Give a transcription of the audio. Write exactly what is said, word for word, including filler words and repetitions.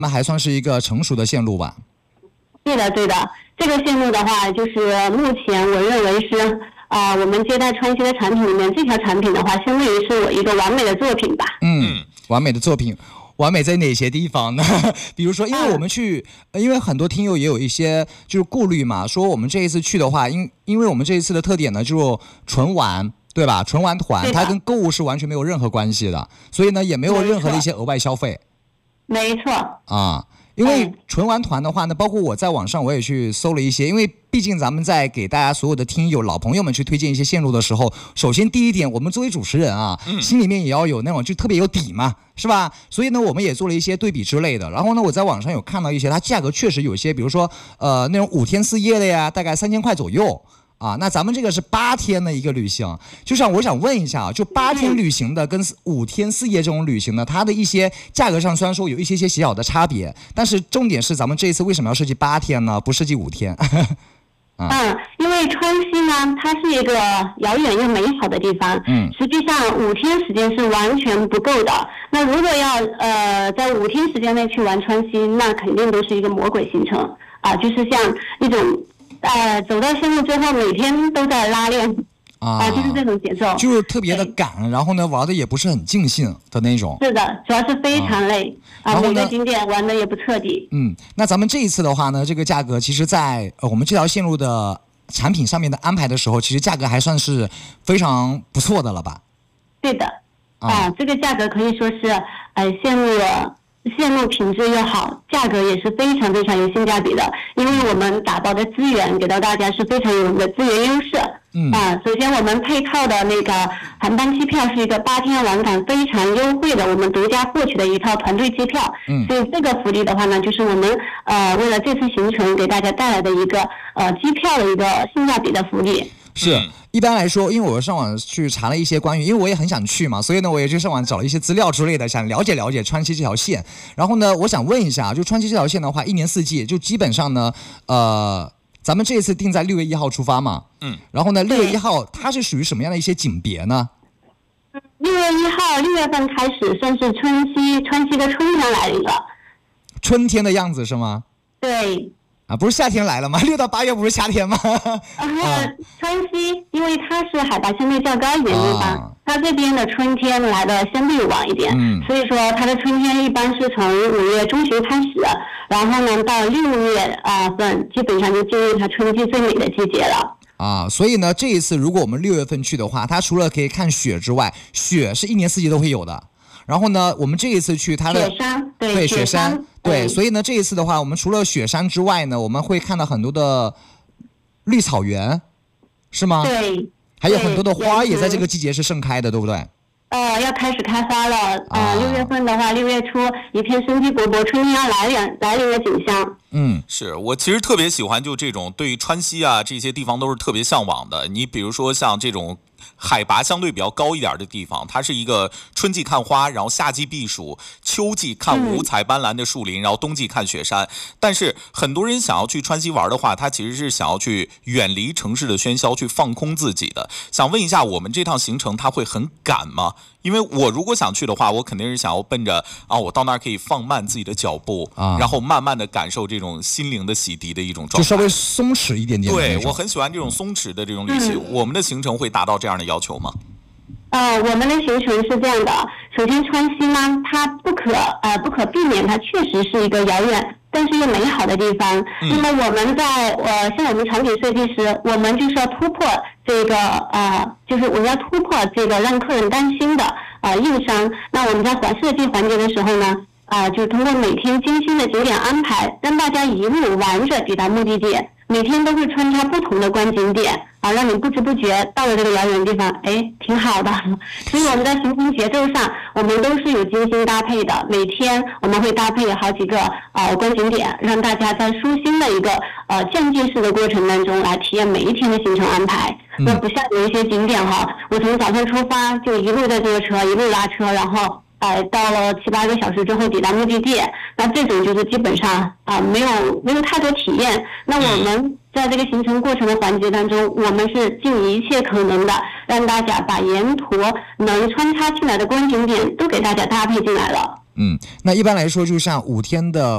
那还算是一个成熟的线路吧？ 对的，对的。这个线路的话，就是目前我认为是啊、呃，我们接待川西的产品里面，这条产品的话，相当于是我一个完美的作品吧。 嗯，完美的作品。完美在哪些地方呢？比如说，因为我们去，因为很多听友也有一些就是顾虑嘛，说我们这一次去的话，因因为我们这一次的特点呢，就是纯玩，对吧？纯玩团，它跟购物是完全没有任何关系的，所以呢，也没有任何的一些额外消费。 没错。 啊。因为纯玩团的话呢，包括我在网上我也去搜了一些，因为毕竟咱们在给大家所有的听友老朋友们去推荐一些线路的时候，首先第一点，我们作为主持人啊，嗯、心里面也要有那种就特别有底嘛，是吧？所以呢，我们也做了一些对比之类的。然后呢，我在网上有看到一些，它价格确实有些，比如说呃那种五天四夜的呀，大概三千块左右。啊，那咱们这个是八天的一个旅行，就像我想问一下，就八天旅行的跟五天四夜这种旅行呢，它的一些价格上虽然说有一些些小小的差别，但是重点是咱们这一次为什么要设计八天呢？不设计五天？ 啊、嗯，因为川西呢，它是一个遥远又美好的地方。嗯，实际上五天时间是完全不够的。那如果要呃在五天时间内去玩川西，那肯定都是一个魔鬼行程啊，就是像一种。呃，走到线路之后，每天都在拉练啊、呃，就是这种节奏， 就是特别的赶，然后呢，玩的也不是很尽兴的那种。 是的，主要是非常累啊，每个景点玩的也不彻底。 嗯，那咱们这一次的话呢，这个价格其实在呃我们这条线路的产品上面的安排的时候，其实价格还算是非常不错的了吧？ 对的，啊，啊这个价格可以说是呃线路。线路品质又好，价格也是非常非常有性价比的，因为我们打包的资源给到大家是非常有的资源优势。嗯啊，首先我们配套的那个航班机票是一个八天往返非常优惠的，我们独家获取的一套团队机票。嗯，所以这个福利的话呢，就是我们呃为了这次行程给大家带来的一个呃机票的一个性价比的福利。 是。一般来说，因为我上网去查了一些关于，因为我也很想去嘛，所以呢，我也去上网找了一些资料之类的，想了解了解川西这条线。然后呢，我想问一下，就川西这条线的话，一年四季就基本上呢，呃，咱们这一次定在六月一号出发嘛，嗯，然后呢，六月一号它是属于什么样的一些景别呢？ 六月一号六月份开始算是春西，川西的春天来临了， 春天的样子是吗？ 对。 啊，不是夏天来了吗？六到八月不是夏天吗？ 啊，川西因为它是海拔相对较高一点的地方，啊、它这边的春天来的相对晚一点，嗯、所以说它的春天一般是从五月中旬开始，然后呢到六月啊份基本上就进入它春季最美的季节了。 啊，所以呢，这一次如果我们六月份去的话，它除了可以看雪之外，雪是一年四季都会有的。然后呢，我们这一次去它的雪山，对， 对雪山， 山对，所以呢，这一次的话，我们除了雪山之外呢，我们会看到很多的绿草原，是吗？ 对， 还有很多的花也在这个季节是盛开的，对不对？ 呃，要开始开花了。呃，六、啊、月份的话，六月初一片生机勃勃，春天要来临来临的景象。 嗯，是我其实特别喜欢就这种对于川西啊这些地方都是特别向往的。你比如说像这种。海拔相对比较高一点的地方，它是一个春季看花，然后夏季避暑，秋季看五彩斑斓的树林，然后冬季看雪山。但是很多人想要去川西玩的话，他其实是想要去远离城市的喧嚣，去放空自己的。想问一下，我们这趟行程它会很赶吗？因为我如果想去的话，我肯定是想要奔着啊，我到那儿可以放慢自己的脚步，啊、然后慢慢的感受这种心灵的洗涤的一种状态， 就稍微松弛一点点。 对，我很喜欢这种松弛的这种旅行。嗯、我们的行程会达到这样的要求吗？ 呃，我们的行程是这样的。首先，川西呢，它不可呃不可避免，它确实是一个遥远但是又美好的地方。嗯、那么我们在呃，像我们产品设计师，我们就是要突破这个呃，就是我们要突破这个让客人担心的呃硬伤。那我们在环设计环节的时候呢，啊、呃，就是通过每天精心的景点安排，让大家一路玩着抵达目的地。每天都会穿插不同的观景点啊，让你不知不觉到了这个遥远的地方，哎，挺好的。所以我们在行程节奏上，我们都是有精心搭配的。每天我们会搭配好几个呃观景点，让大家在舒心的一个呃渐进式的过程当中来体验每一天的行程安排。嗯、那不像有一些景点哈，我从早上出发就一路在坐车，一路拉车，然后。呃，到了七八个小时之后抵达目的地，那这种就是基本上啊、呃、没有没有太多体验。那我们在这个行程过程的环节当中，我们是尽一切可能的让大家把沿途能穿插进来的观景点都给大家搭配进来了。 嗯，那一般来说，就像五天的